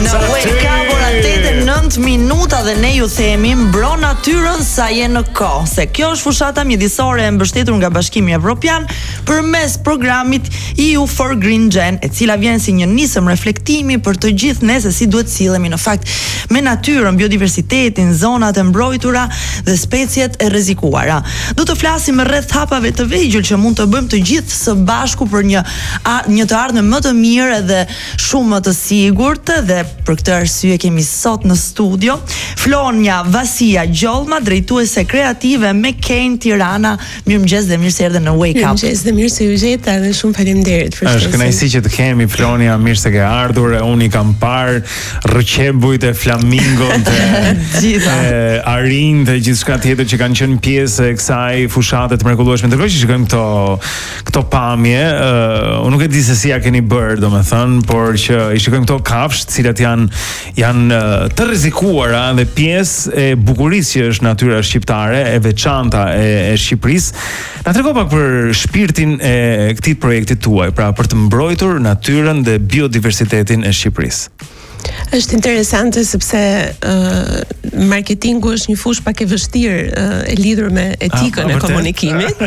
Në Wake Up ora 8:09 minuta dhe ne ju themi mbro natyrën sa je në kohë, se kjo është fushata mjedisore e mbështetur nga Bashkimi Evropian përmes programit EU for Green Gen, e cila vjen si një nisëm reflektimi për të gjithë ne se si duhet sillemi në fakt me natyrën, biodiversitetin, zonat e mbrojtura dhe speciet e rrezikuara. Do të flasim rreth hapave të vegjël që mund të bëjmë të gjithë së bashku për një të ardhmë më të mirë dhe shumë më të sigurt, dhe për këtë arsye kemi sot në studio Flonja Vasia Gjollma, drejtuese kreative me Kane Tirana. Mirëmëngjes dhe mirë se erdhe në Wake Up. Mirëmëngjes dhe mirë se u gjeta dhe shumë faleminderit për ftesën. Është kënaqësi që të kemi Flonja, mirë se ke ardhur. Unë i kam parë rrëqebujt e flamingot, gjitha arin dhe gjithçka tjetër që kanë qenë pjesë e kësaj fushate të mrekullueshme. Ndërkohë që shikojmë këto pamje, unë nuk e di se si ja keni bërë, domethënë, por që i shikojmë këto kafshë, të cilat janë të rrezikuara dhe pjesë e bukurisë që është natyra shqiptare, e veçanta e Shqipërisë. Na trego pak për shpirtin e këtij projekti tuaj, pra për të mbrojtur natyrën dhe biodiversitetin e Shqipërisë. Është interesante sepse marketingu është një fushë pak e vështirë e lidhur me etikën e komunikimit.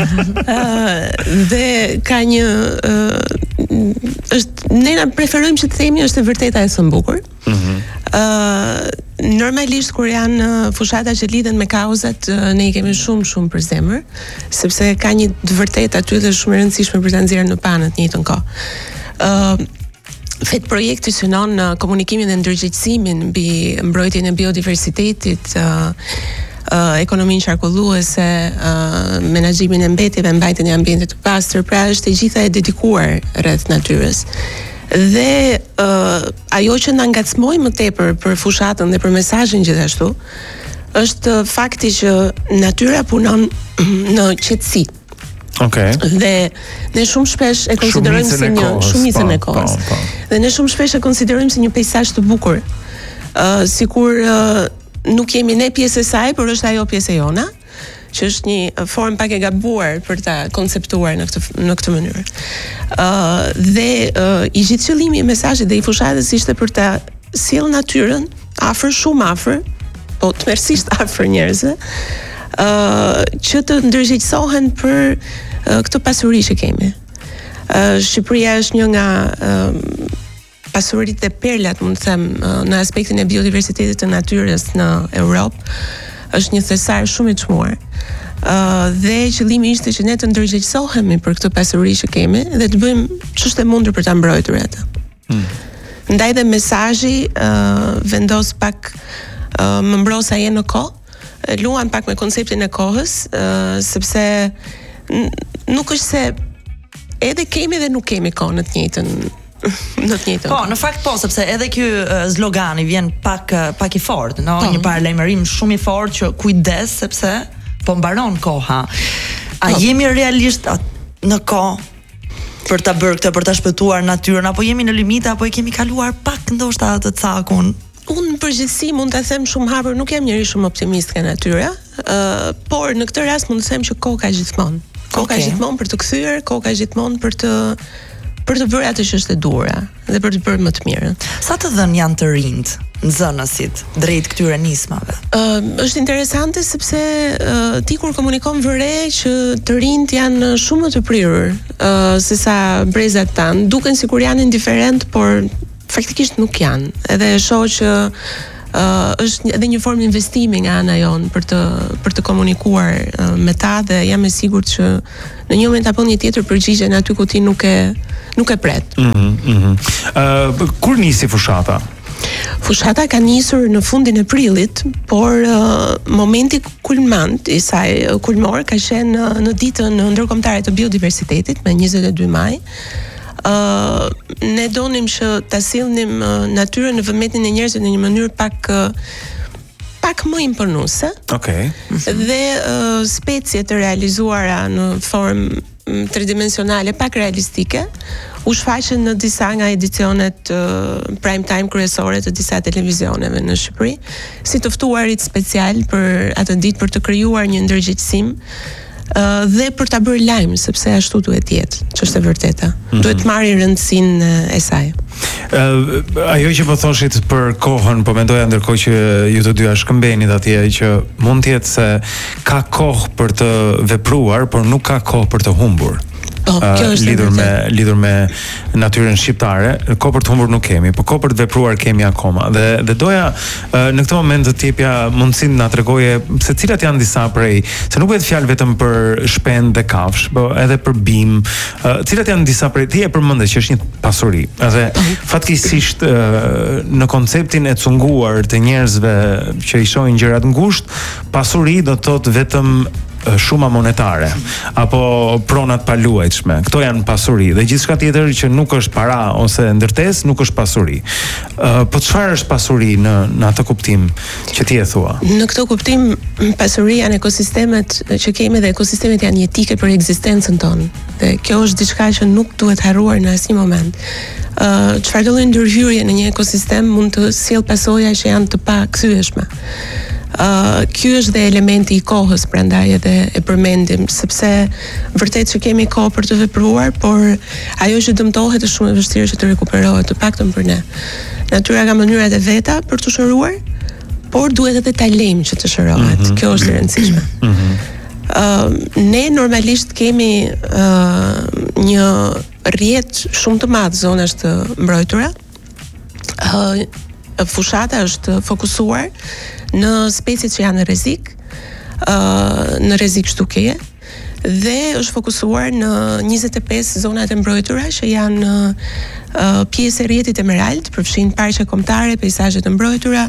Dhe ka një ne preferojmë që të themi është e vërteta e së bukur. Normalisht kur janë fushata që lidhen me kauzat, ne i kemi shumë për zemër, sepse ka një të vërtetë aty dhe shumë e rëndësishme për ta nxjerrë në panë të njëjtën kohë. Fet projekti synon në komunikimin dhe ndërgjegjësimin mbi mbrojtjen e biodiversitetit, ekonominë qarkulluese, menaxhimin e mbetjeve, mbajtjen e ambientit të pastër, pra është e gjitha e dedikuar rreth natyrës. Dhe ajo që na ngacmoi më tepër për fushatën dhe për mesazhin gjithashtu, është fakti që natyra punon në qetësi. Dhe ne shumë shpesh e konsiderojmë si një shumicën e kohës. Dhe ne shumë shpesh e konsiderojmë si një peizazh të bukur. Sikur nuk jemi ne pjesë e saj, por është ajo pjesë e jona, që është një formë pak e gabuar për ta konceptuar në këtë mënyrë. Dhe i gjithë qëllimi i mesazhit dhe i fushatës ishte për ta sjellë natyrën shumë afër, po tmerrsisht afër njerëzve, që të ndërgjegjësohen për këtë pasuri që kemi. Shqipëria është një nga pasuritë e perlat, mund të them, në aspektin e biodiversitetit të natyrës në Europë. Është një thesar shumë i çmuar. Dhe qëllimi ishte që ne të ndërgjegjësohemi për këtë pasuri që kemi dhe të bëjmë ç'është e mundur për ta mbrojtur atë. Ndaj dhe mesazhi vendos pak më mbros sa je në kohë. Luan pak me konceptin e kohës, sepse nuk është se edhe kemi dhe nuk kemi kohë në të njëjtën. Po, në fakt po, sepse edhe ky zlogani vjen pak i fortë, no? Një paralajmërim shumë i fortë që kujdes sepse po mbaron koha. A jemi realisht në kohë për ta bërë këtë, për ta shpëtuar natyrën, apo jemi në limite, apo e kemi kaluar pak ndoshta të cakun? Unë në përgjithësi mund ta them shumë hapur, nuk jam njëri shumë optimist nga natyra, por në këtë rast mund të them që kohë ka gjithmonë. Kohë ka gjithmonë për të kthyer, kohë ka gjithmonë për të bërë atë që është e duhura dhe për të bërë më të mirën. Sa të dhënë janë të rinjt nxënësit drejt këtyre nismave? Është interesante sepse ti kur komunikon vëre që të rinjt janë shumë më të prirur se sa brezat tanë, duken sikur janë indiferent, por faktikisht nuk janë. Edhe e shoh që është edhe një formë investimi nga ana jon për të komunikuar me ta, dhe jam e sigurt që në një moment apo një tjetër përgjigjen aty ku ti nuk e pret. Kur nisi fushata? Fushata ka nisur në fundin e prillit, por momenti kulmant i saj kulmor ka qenë në ditën ndërkombëtare të biodiversitetit me 22 maj. Ne donim që ta sillnim natyrën në vëmendjen e njerëzve në një mënyrë pak më imponuese. Dhe speciet të realizuara në formë tridimensionale pak realistike u shfaqen në disa nga edicionet prime time kryesore të disa televizioneve në Shqipëri, si të ftuarit special për atë ditë për të krijuar një ndërgjegjësim dhe për ta bërë lajm, sepse ashtu duhet jetë, që është e vërteta. Duhet marrë rëndësinë e saj. Ajo që po thoshit për kohën, po mendoja ndërkohë që ju të dyja shkëmbenit atje, që mund të jetë se ka kohë për të vepruar, por nuk ka kohë për të humbur. Lidhur me natyrën shqiptare, kohë për të humbur nuk kemi, por kohë për të vepruar kemi akoma. Dhe doja në këtë moment të t'jepja mundësinë na tregoje se cilat janë disa prej, se nuk bëhet fjalë vetëm për shpend dhe kafsh, po edhe për bim, cilat janë disa prej, ti e përmende që është një pasuri. Edhe fatkeqësisht në konceptin e cunguar të njerëzve që i shohin gjërat ngushtë, pasuri do të thotë vetëm shuma monetare apo pronat paluajtshme. Kto janë pasuri dhe gjithçka tjetër që nuk është para ose ndërtesë nuk është pasuri. Po çfarë është pasuri në atë kuptim që ti e thua? Në këtë kuptim pasuria janë ekosistemet që kemi dhe ekosistemet janë jetike për ekzistencën tonë. Dhe kjo është diçka që nuk duhet harruar në asnjë moment. Çfarë do lloj ndërhyrje në një ekosistem mund të sjell pasoja që janë të pakthyeeshme. Ky është dhe elementi i kohës, prandaj edhe e përmendim, sepse vërtet që kemi kohë për të vepruar, por ajo që dëmtohet është shumë e vështirë që të rekuperohet, të paktën për ne. Natyra ka mënyrat e veta për të shëruar, por duhet edhe ta lejmë që të shërohet. Kjo është e rëndësishme. Ne normalisht kemi një rrjet shumë të madh zonash të mbrojtura. Fushata është fokusuar në specit që janë në rrezik shtukeje dhe është fokusuar në 25 zonat e mbrojtura që janë pjesë e rrjetit emerald, përfshin parqe kombëtare, peizazhe të mbrojtura,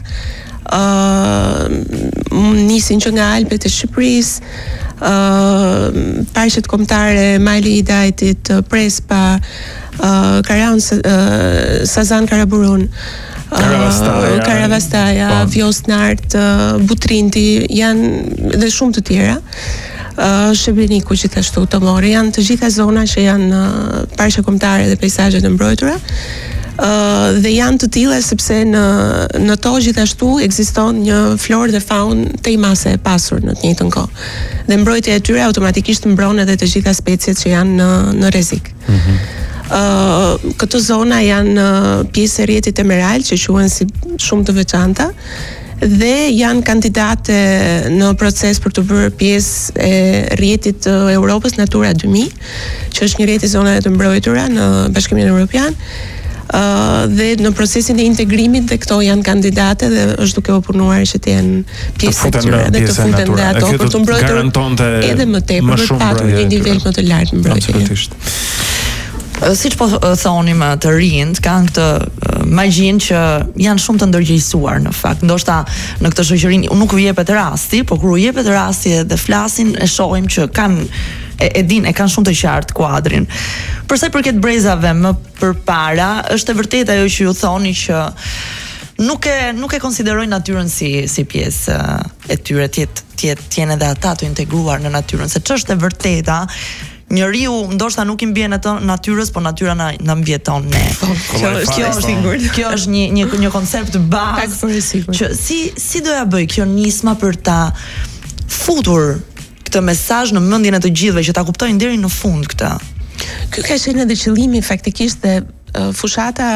nisin që nga Alpet e Shqipërisë, parqet kombëtare, mali i Dajtit, Prespa, Karahan, Sazan Karaburun, Karavastaja, Vjosnart, Butrinti, janë dhe shumë të tjera. Shëbeniku gjithashtu të mori, janë të gjitha zona që janë parqe kombëtare dhe peizazhe të mbrojtura. Dhe janë të tilla sepse në to gjithashtu ekziston një florë dhe faunë tejmase e pasur në të njëjtën kohë. Dhe mbrojtja e tyre automatikisht mbron edhe të gjitha speciet që janë në rrezik. Këto zona janë pjesë e rrjetit emerald që quhen si shumë të veçanta dhe janë kandidate në proces për të bërë pjesë e rrjetit të Europës Natura 2000, që është një rrjet i zonave të mbrojtura në Bashkimin Evropian. Dhe në procesin e integrimit dhe këto janë kandidate dhe është duke u punuar që të jenë pjesë e tyre dhe të futen dhe ato për të mbrojtur edhe më tepër për të patur një nivel më të lartë mbrojtje. Siç po thoni më të rinjt, kanë këtë magjinë që janë shumë të ndërgjegjësuar në fakt. Ndoshta në këtë shoqërinë nuk u jepet rasti, por kur u jepet rasti dhe flasin, e shohim që kanë e kanë shumë të qartë kuadrin. Për sa i përket brezave më përpara, është e vërtetë ajo që ju thoni që nuk e konsiderojnë natyrën si pjesë e tyre, tjenë edhe ata të integruar në natyrën, se ç'është e vërteta. Njeriu ndoshta nuk i mbien ato natyrës, por natyra na mbieton ne. Kjo është një koncept bazë që si doja bëj kjo nisma për ta futur këtë mesazh në mendjen e të gjithëve që ta kuptojnë deri në fund këtë. Ky ka qenë edhe qëllimi faktikisht dhe fushata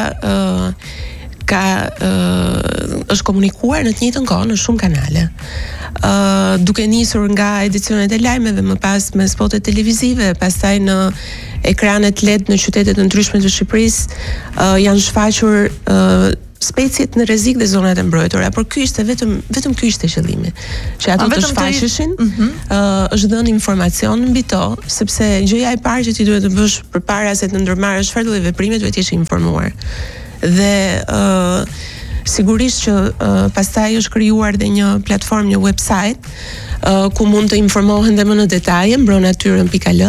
është komunikuar në të njëjtën kohë në shumë kanale. Duke nisur nga edicionet e lajmeve, më pas me spotet televizive, pastaj në ekranet LED në qytete të ndryshme të Shqipërisë, janë shfaqur speciet në rrezik dhe zonat e mbrojtura, por ky ishte vetëm ky ishte qëllimi, që ato të shfaqeshin, është dhënë informacion mbi to, sepse gjëja e parë që ti duhet të bësh përpara se të ndërmarrësh çfarë lloj veprime, duhet të jesh i informuar. Dhe sigurisht që pastaj është krijuar dhe një platformë, një website ku mund të informohen dhe më në detaje mbronatyrën.al,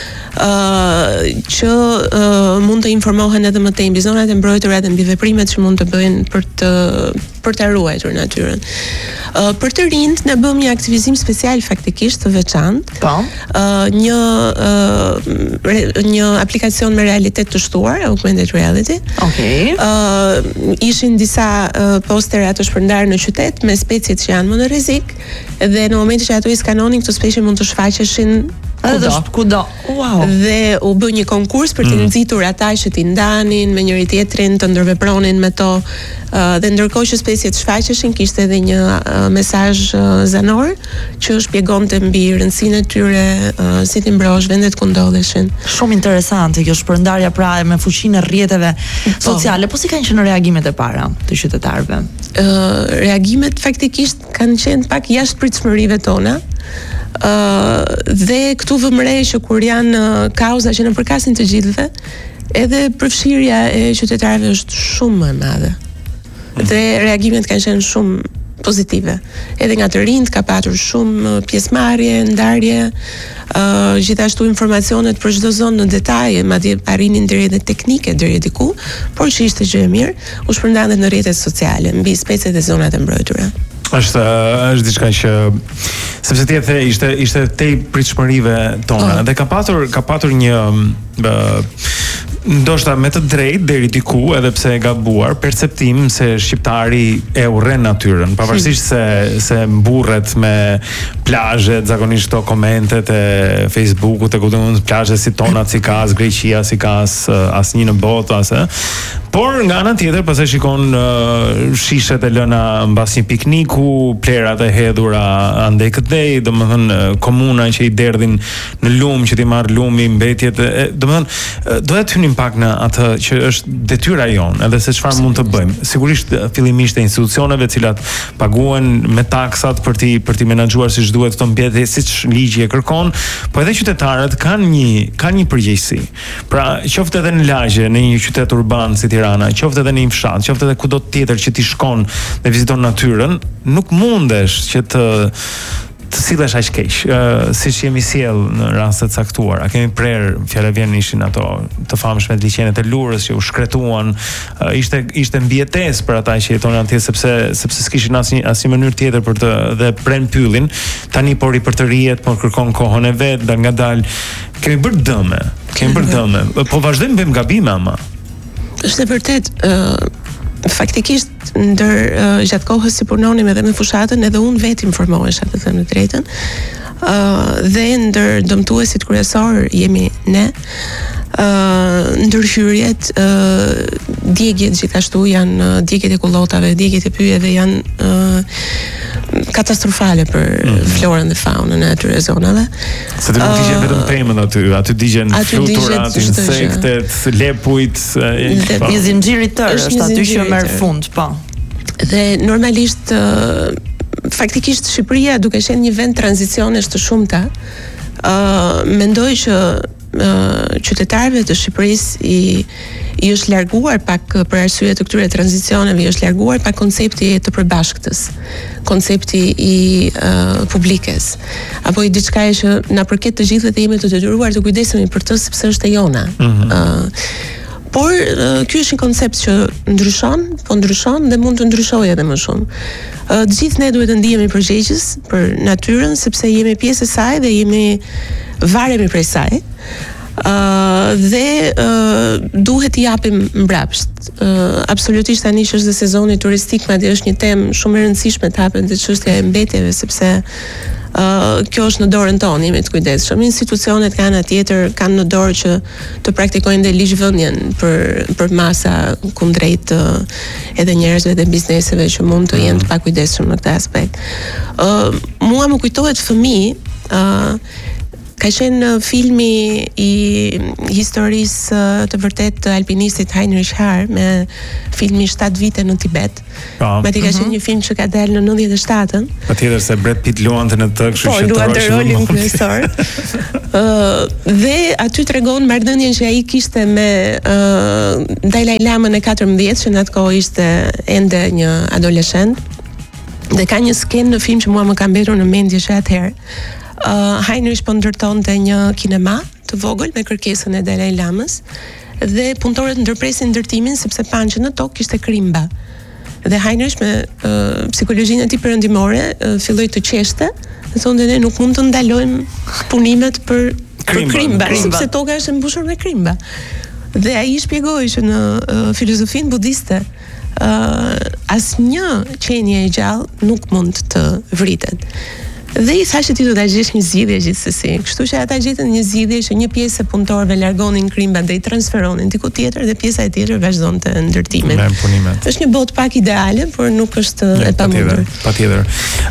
që mund të informohen edhe më tej mbi zonat e mbrojtura dhe mbi veprimet që mund të bëjnë për ta ruajtur natyrën. Për të rinjt ne bëm një aktivizim special faktikisht të veçantë. Po. Një aplikacion me realitet të shtuar, augmented reality. Okej. Ishin disa postera të shpërndarë në qytet me speciet që janë më në rrezik dhe në momentin që ato i skanonin këto specie mund të shfaqeshin kudo. Wow. Dhe u bë një konkurs për të nxitur ata që t'i ndanin me njëri tjetrin, të ndërvepronin me to. Dhe ndërkohë që spesjet shfaqeshin, kishte edhe një mesazh zanor që shpjegonte mbi rëndësinë e tyre, si ti mbrosh, vendet ku ndodheshin. Shumë interesante kjo shpërndarja pra me fuqinë e rrjeteve sociale. Po si kanë qenë reagimet e para të qytetarëve? Reagimet faktikisht kanë qenë pak jashtë pritshmërive tona. Dhe këtu vëmërej që kur janë kauza që në përkasin të gjithëve, edhe përfshirja e qytetarëve është shumë më e madhe. Dhe reagimet kanë qenë shumë pozitive. Edhe nga të rinjt ka patur shumë pjesëmarrje, ndarje, gjithashtu informacionet për çdo zonë në detaje, madje arrinin deri edhe teknike deri diku, por që ishte gjë e mirë, u shpërndandet në rrjetet sociale mbi specet e zonat e mbrojtura. Është diçka që sepse ti e the ishte tej pritshmërive tona dhe ka patur një ndoshta me të drejtë deri diku, edhe pse e gabuar, perceptim se shqiptari e urren natyrën, pavarësisht se mburret me plazhet, zakonisht to komentet e Facebookut, e ku domun plazhe si tona si ka, Greqia si ka, asnjë në botë por nga ana tjetër pastaj shikon shishet e lëna mbas një pikniku, plerat e hedhura andej këtej, domethënë komuna që i derdhin në lum, që ti marr lumi mbetjet, domethënë do të hynim pak në atë që është detyra jonë, edhe se çfarë mund të bëjmë. Sigurisht fillimisht e institucioneve të cilat paguhen me taksat për ti menaxhuar siç duhet këto mbetje, siç ligji e kërkon, po edhe qytetarët kanë një përgjegjësi. Pra, qoftë edhe në lagje, në një qytet urban si Tirana, qoftë edhe në një fshat, qoftë edhe kudo tjetër që ti shkon dhe viziton natyrën, nuk mundesh që të sillesh aq keq, siç jemi sjell në raste të caktuara. Kemi prerë, fjala vjen ishin ato të famshme liçenet e Lurës që u shkretuan, ishte mbijetesë për ata që jetonin atje sepse s'kishin asnjë mënyrë tjetër për të dhe pren pyllin. Tani po ripërtërihet, po kërkon kohën e vet, ngadalë kemi bërë dëme. Po vazhdojmë bëjmë gabime ama. Është e vërtet, faktikisht gjatë kohës si punonim edhe me fushatën, edhe unë vetë informohesha, të them të drejtën, dhe ndër dëmtuesit kryesor jemi ne, ndërhyrjet, djegjet gjithashtu janë djegjet e kullotave, djegjet e pyjeve janë katastrofale për florën dhe faunën e atyre zonave. Se të nuk digjen vetëm pemën aty digjen fluturat, insektet, lepujt, një zinxhir i tërë është aty që merr fund, po. Dhe normalisht faktikisht Shqipëria duke qenë një vend tranzicionesh të shumta, mendoj që qytetarëve të Shqipërisë i është larguar pak për arsye të këtyre tranzicioneve, i është larguar pak koncepti të përbashkëtës, koncepti i publikes, apo i diçka që na përket të gjithëve të jemi të detyruar të kujdesemi për të sepse është e jona. Por ky është një koncept që ndryshon dhe mund të ndryshojë edhe më shumë. Të gjithë ne duhet të ndihemi përgjegjës për natyrën sepse jemi pjesë e saj dhe varemi prej saj. Dhe duhet i japim mbrapsht. Absolutisht tani që është dhe sezoni turistik, madje është një temë shumë e rëndësishme të hapen dhe çështja e mbetjeve, sepse kjo është në dorën tonë, jemi të kujdesshëm. Institucionet kanë tjetër kanë në dorë që të praktikojnë dhe ligjvënien për masa kundrejt edhe njerëzve dhe bizneseve që mund të jenë të pakujdesshëm në këtë aspekt. Mua më kujtohet fëmijë, ka qenë filmi i historisë të vërtet të alpinistit Heinrich Harr me filmi 7 vite në Tibet. Madje ka qenë një film që ka dalë në 97-ën. Patjetër se Brad Pitt luante në të, kështu që luante rolin kryesor. Dhe aty tregon marrëdhënien që ai kishte me Dalai Lamën e 14, që në atë kohë ishte ende një adoleshent. Dhe ka një skenë në film që mua më ka mbetur në mendje që atëherë Heinrich po ndërtonte një kinema të vogël me kërkesën e Dalai Lamës dhe punëtorët ndërpresin ndërtimin sepse panë që në tokë kishte krimba. Dhe Heinrich me psikologjinë e tij perëndimore filloi të qeshte dhe thonë ne nuk mund të ndalojmë punimet për krimba, sepse toka është e mbushur me krimba. Dhe ai shpjegoi që në filozofinë budiste asnjë qenie e gjallë nuk mund të vritet. Dhe i thashë ti do ta gjesh një zgjidhje gjithsesi. Kështu që ata gjetën një zgjidhje që një pjesë e punëtorëve largonin krimba dhe i transferonin diku tjetër dhe pjesa e tjetër vazhdonte ndërtimin. Me punimet. Është një botë pak ideale, por nuk është e pamundur. Patjetër.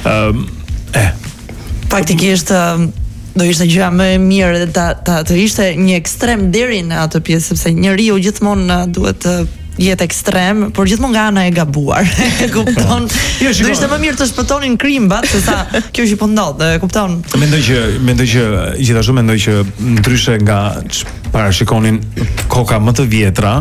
Faktikisht do ishte gjëja më e mirë të ishte një ekstrem deri në atë pjesë, sepse njeriu gjithmonë duhet të jetë ekstrem, por gjithmonë nga ana e gabuar. E kupton? Do ishte më mirë të shpëtonin krimbat se sa kjo që po ndodh, e kupton? Mendoj që gjithashtu mendoj që ndryshe nga parashikonin koka më të vjetra,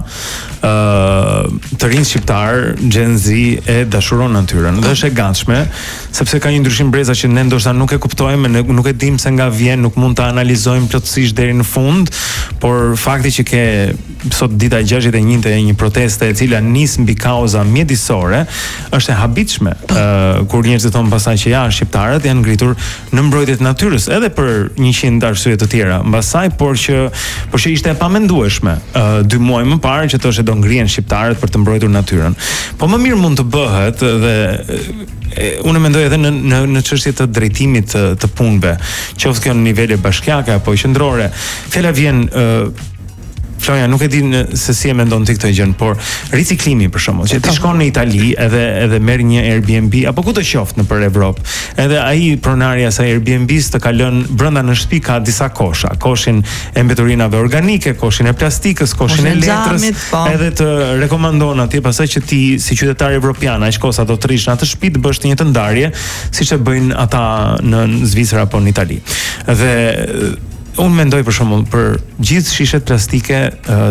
të rinj shqiptar, Gen Z e dashuron natyrën. Dhe është e gatshme, sepse ka një ndryshim breza që ne ndoshta nuk e kuptojmë, nuk e dimë se nga vjen, nuk mund ta analizojmë plotësisht deri në fund, por fakti që ke sot dita 61 e një proteste e cila nis mbi kauza mjedisore është e habitshme. Kur njerëzit thonë pastaj që ja, shqiptarët janë ngritur në mbrojtje të natyrës, edhe për 100 arsye të tjera. Mbasaj, por që ishte e pamendueshme 2 muaj më parë që thoshte do ngrihen shqiptarët për të mbrojtur natyrën. Po më mirë mund të bëhet dhe unë mendoj edhe në çështje të drejtimit të punëve, qoftë kjo në nivele bashkiake apo qendrore. Fjala vjen Flonja, nuk e di se si e mendon ti këtë gjën, por riciklimi për shembull, që ti shkon në Itali edhe merr një Airbnb apo ku të qoftë nëpër Evropë. Edhe ai pronari i asaj Airbnb-s të ka lënë brenda në shtëpi ka disa kosha, koshin e mbeturinave organike, koshin e plastikës, koshin e letrës, edhe të rekomandon atje pastaj që ti si qytetar evropian aq kosa do të rish në atë shtëpi të bësh një të ndarje, siç e bëjnë ata në Zvicër apo në Itali. Dhe unë mendoj për shembull për gjithë shishet plastike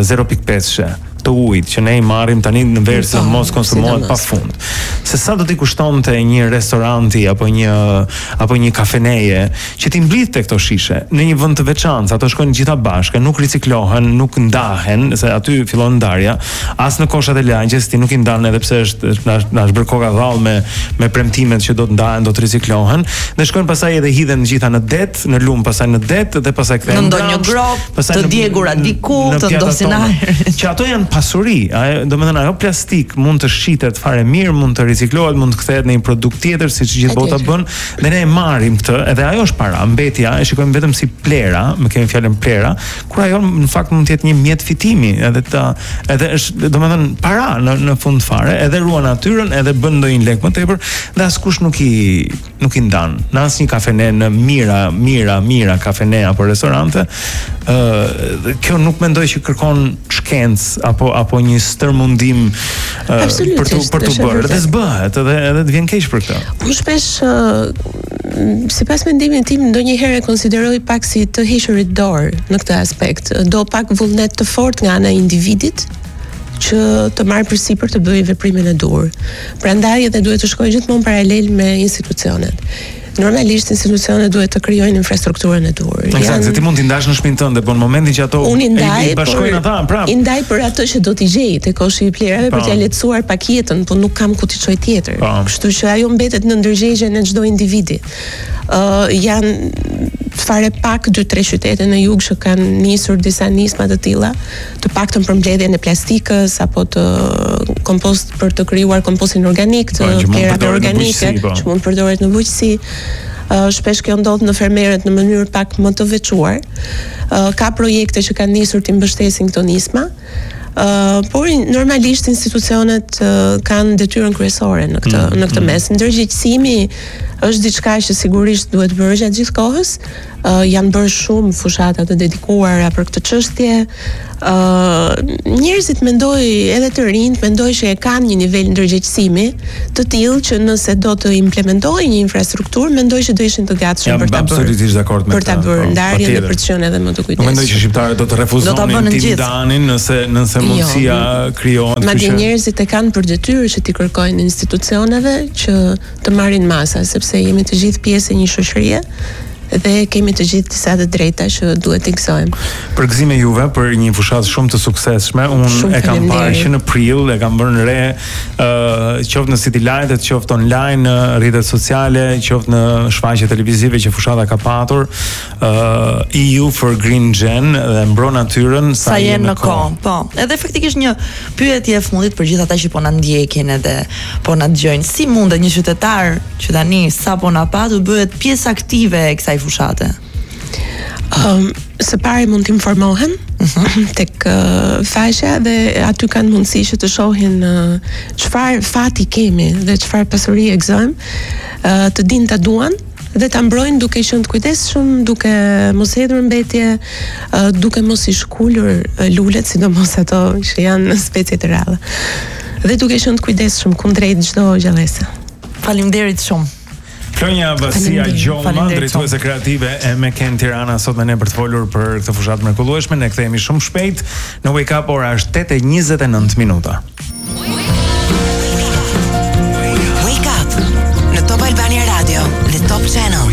0.5 të ujit që ne i marrim tani në verë se mos konsumohet pafund. Se sa do t'i kushtonte një restoranti apo një kafeneje që ti mblidhte këto shishe në një vend të veçantë, ato shkojnë gjitha bashkë, nuk riciklohen, nuk ndahen, se aty fillon ndarja, as në koshat e lagjes ti nuk i ndan edhe pse na është bërë koka dhall me premtimet që do të ndahen, do të riciklohen, dhe shkojnë pastaj edhe hidhen gjitha në det, në lum, pastaj në det dhe pastaj kthehen në ndonjë grop, të djegura diku, të ndosin ajër. Që ato janë pasuri, domethënë ajo plastik mund të shitet fare mirë, mund të riciklohet, mund të kthehet në një produkt tjetër siç gjithë bota bën, dhe ne e marrim këtë, edhe ajo është para, mbetja e shikojmë vetëm si plera, më kemi fjalën plera, kur ajo në fakt mund të jetë një mjet fitimi, edhe është domethënë para në fund fare, edhe ruan natyrën, edhe bën ndonjë lek më tepër, dhe askush nuk i ndan. Në asnjë kafene në mira kafene apo restorante, kjo nuk mendoj që kërkon shkencë apo një stërmundim për të bërë. Dhe s'bëhet, edhe të vjen keq për këtë. Unë shpesh sipas mendimit tim ndonjëherë e konsideroj pak si të hequrit dorë në këtë aspekt. Do pak vullnet të fortë nga ana e individit që të marrë përsipër të bëjë veprimin e duhur. Prandaj edhe duhet të shkojë gjithmonë paralel me institucionet. Normalisht institucionet duhet të krijojnë infrastrukturën e duhur. Eksakt, se ti mund t'i ndash në shtëpinë tënde, por në momentin që ato i bashkojnë ata, prapë. I ndaj për atë që do t'i gjej te koshi i plerave për t'ia lehtësuar paketën, po nuk kam ku t'i çoj tjetër. Kështu që ajo mbetet në ndërgjegjen e çdo individi. Janë fare pak 2-3 qytete në jug që kanë nisur disa nisma të tilla, të paktën për mbledhjen e plastikës apo të kompost për të krijuar kompostin organik të plerave organike, që mund përdoret në bujqësi. Shpesh kjo ndodh në fermerët në mënyrë pak më të veçuar. Ka projekte që kanë nisur të mbështesin këto nisma. Por normalisht institucionet kanë detyrën kryesore në këtë mes. Ndërgjegjësimi është diçka që sigurisht duhet bërë gjatë gjithë kohës. Janë bërë shumë fushata të dedikuara për këtë çështje. Njerëzit edhe të rinjt mendojnë që e kanë një nivel ndërgjegjësimi të tillë që nëse do të implementojë një infrastrukturë, mendoj që do ishin të gatshëm për ta bërë. Absolutisht dakord me këtë. Për ta bërë ndarjen dhe për të qenë edhe më të kujdesshëm. Mendoj që shqiptarët do të refuzonin të ndanin nëse mundësia krijohet. Madje njerëzit e kanë për detyrë që t'i kërkojnë institucioneve që të marrin masa, sepse jemi të gjithë pjesë e një shoqërie. dhe kemi të gjithë disa të drejta që duhet t'i gëzojmë. Përgëzime juve për një fushatë shumë të suksesshme. Unë e kam parë që në prill, e kam bërë re, qoftë në City Light, qoftë online, në rrjetet sociale, qoftë në shfaqje televizive që fushata ka patur. EU for Green Gen dhe mbro natyrën sa jenë në kohë. Po, edhe faktikisht një pyetje e fundit për gjithë ata që po na ndjekin edhe po na dëgjojnë. Si mundet një qytetar që tani sapo na pa të bëhet pjesë aktive e kësaj fushate? Së pari mund të informohen tek faqja dhe aty kanë mundësi që të shohin çfarë fati kemi dhe çfarë pasurie gëzojmë, të dinë ta duan dhe ta mbrojnë duke qenë të kujdesshëm, duke mos hedhur mbetje, duke mos i shkulur lulet, sidomos ato që janë specie të rralla. Dhe duke qenë të kujdesshëm kundrejt çdo gjallëse. Faleminderit shumë. Flonja Basia Gjolma, drejtuese kreative e Meken Tirana, sot me ne për të folur për këtë fushatë mrekullueshme. Ne kthehemi shumë shpejt në Wake Up, ora është 8:29 minuta. Wake Up në Top Albania Radio dhe Top Channel.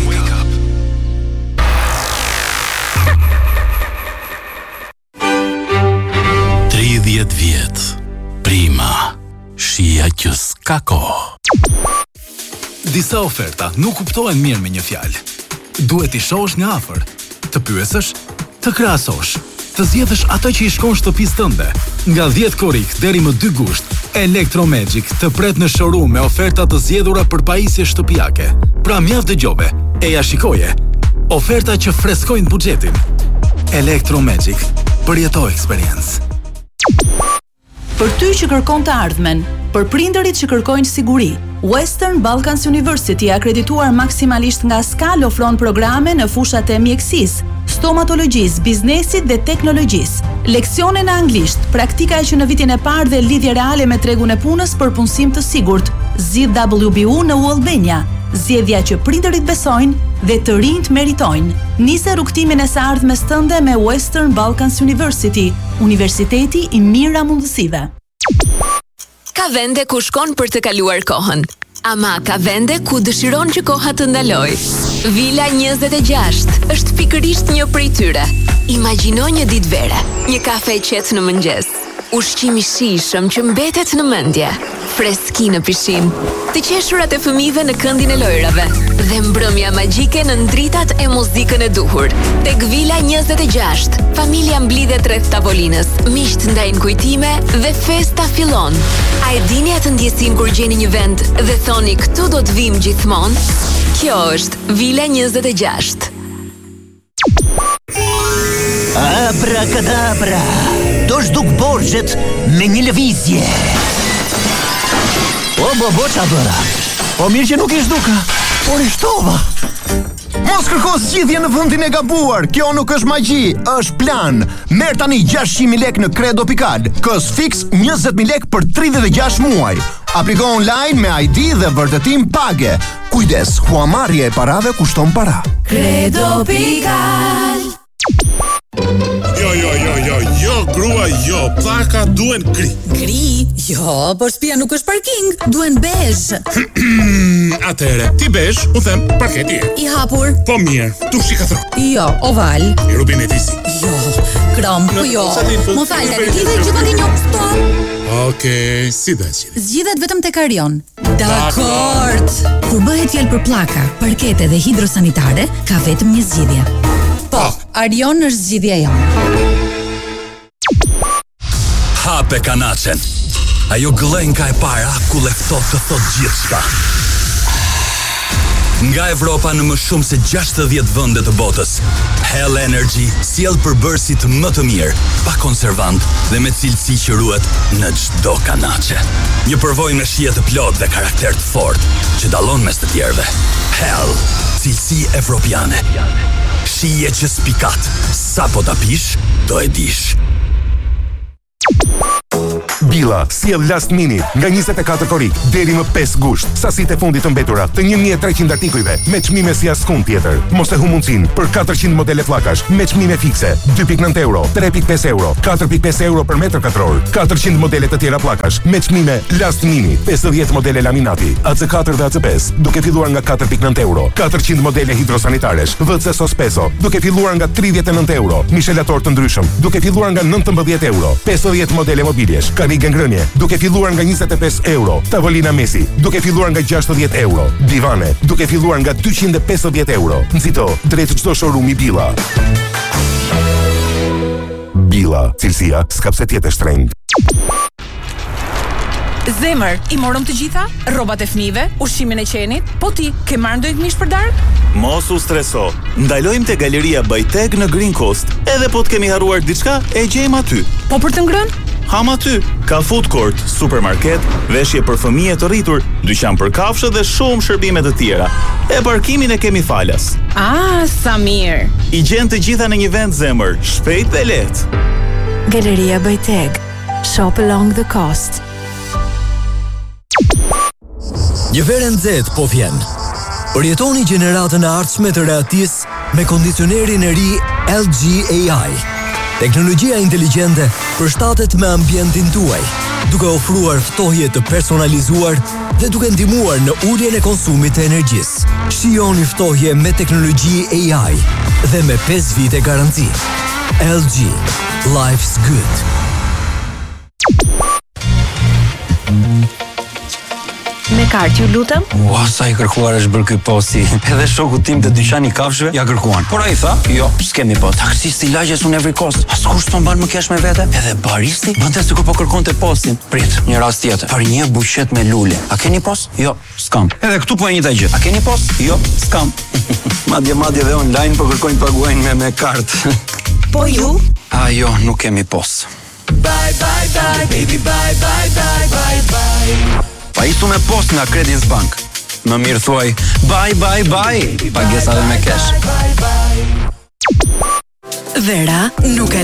30 vjet. Prima. Shija që s'ka kohë. Disa oferta nuk kuptohen mirë me një fjalë. Duhet i shohësh nga afër, të pyesësh, të krahasosh, të zgjedhësh atë që i shkon shtëpisë tënde. Nga 10 korrik deri më 2 gusht, Electromagic të pret në showroom me oferta të zgjedhura për pajisje shtëpiake. Pra mjaft dëgjove, e ja shikoje. Oferta që freskojnë buxhetin. Electromagic, përjeto eksperiencë. Për ty që kërkon të ardhmen, për prindërit që kërkojnë siguri, Western Balkans University, akredituar maksimalisht nga SKAL, ofron programe në fushat e mjekësisë, stomatologjisë, biznesit dhe teknologjisë. Leksione në anglisht, praktika që në vitin e parë dhe lidhje reale me tregun e punës për punësim të sigurt. Zgjidh WBU në U Albania, zgjedhja që prindërit besojnë dhe të rinjt meritojnë. Nise rrugtimin e së ardhmes tënde me Western Balkans University, universiteti i mira mundësive. Ka vende ku shkon për të kaluar kohën, ama ka vende ku dëshiron që koha të ndaloj. Vila 26 është pikërisht një prej tyre. Imagjino një ditë vere, një kafe qetë në mëngjes, ushqim i shijshëm që mbetet në mendje, freski në pishin, të qeshurat e fëmijëve në këndin e lojrave dhe mbrëmja magjike në ndritat e muzikën e duhur. Tek Vila 26, familja mblidhet rreth tavolinës, miqt ndajnë kujtime dhe festa fillon. A e dini atë ndjesin kur gjeni një vend dhe thoni këtu do të vim gjithmonë? Kjo është Vila 26. Abracadabra, do zhduk borxhet me një lëvizje. Bo qa bëra? Po mirë që nuk i zhduka, por i shtova. Mos kërko zgjidhje në vendin e gabuar. Kjo nuk është magji, është plan. Merr tani 600.000 lek në Credo Pikal. Kos fix 20.000 lek për 36 muaj. Apliko online me ID dhe vërtetim page. Kujdes, huamarrja e parave kushton para. Credo Pikal. Jo, grua, jo, pllaka duen gri. Gri? Jo, por shtëpia nuk është parking, duen bezh. Atere, ti bezh, u them, parketi e. I hapur? Po mirë, dushi katror. Jo, oval. I rubinetisi. Jo, krom, po jo. Më falë, tani ti dhe gjithë të një stop. Okej, si dhe gjithë. Zgjidhet vetëm tek Arion. Dakord. Kur bëhet fjalë për pllaka, parkete dhe hidrosanitare, ka vetëm një zgjidhje. Po, Arion është zgjidhja jonë. Hape kanaçen. Ajo gëllenka e para ku leftot të thot gjithçka. Nga Evropa në më shumë se 60 vende të botës, Hell Energy sjell përbërësit më të mirë, pa konservant dhe me cilësi që ruhet në çdo kanaçe. Një përvojë me shije të plotë dhe karakter të fortë që dallon mes të tjerëve. Hell, cilësi evropiane. Shije që spikat, sa po ta pish, do e dish. Billa sjell last minute nga 24 korik deri më 5 gusht. Sasitë e fundit të mbetura të 1300 artikujve me çmime si askund tjetër. Mos e hu mundsinë për 400 modele pllakash me çmime fikse, 2.9 euro, 3.5 euro, 4.5 euro për metër katror. 400 modele të tjera pllakash me çmime last minute, 50 modele laminati, AC4 dhe AC5, duke filluar nga 4.9 euro. 400 modele hidrosanitaresh, WC Sospeso, duke filluar nga 39 euro. Mishelator të ndryshëm, duke filluar nga 19 euro. 50 modele mobiljesh, karrige ngrënie, duke filluar nga 25 euro. Tavolina mesi, duke filluar nga 60 euro. Divane, duke filluar nga 250 euro. Nxito drejt çdo showroom-i Billa. Billa, cilësia s'ka pse tjetë shtrenjtë. Zemër, i morëm të gjitha? Rrobat e fëmijëve, ushqimin e qenit? Po ti, ke marrë ndonjë mish për darkë? Mos u streso. Ndalojmë te Galeria Bajtek në Green Coast. Edhe po të kemi harruar diçka, e gjejmë aty. Po për të ngrënë? Ham aty. Ka food court, supermarket, veshje për fëmijë të rritur, dyqan për kafshë dhe shumë shërbime të tjera. E parkimin e kemi falas. Ah, sa mirë. I gjen të gjitha në një vend, zemër, shpejt dhe lehtë. Galeria Bajtek. Shop along the coast. Një verë nxehtë po vjen. Përjetoni gjeneratën e ardhshme të reaktis me kondicionerin e ri LG AI. Teknologjia inteligjente përshtatet me ambientin tuaj, duke ofruar ftohje të personalizuar dhe duke ndihmuar në uljen e konsumit të energjisë. Shijoni ftohje me teknologji AI dhe me 5 vite garanci. LG. Life's good. Me kart, ju lutem? Ua, sa i kërkuar është bërë ky posti. Edhe shoku tim të dyqani kafshëve ja kërkuan. Por ai tha, jo, s'kemi post. Taksisti i lagjes unë every cost. Askush s'po mban më kesh me vete. Edhe baristi bënte sikur po kërkonte postin. Prit, një rast tjetër. Për një buqet me lule. A keni post? Jo, s'kam. Edhe këtu po e njëjta gjë. A keni post? Jo, s'kam. Madje dhe online po kërkojnë paguajnë me kartë. Po ju? Jo, nuk kemi post. Bye bye bye baby bye bye bye bye bye. Pa isu me post nga Credits Bank. Më mirë thuaj, bye bye bye. Pagesa dhe me cash. Vera nuk e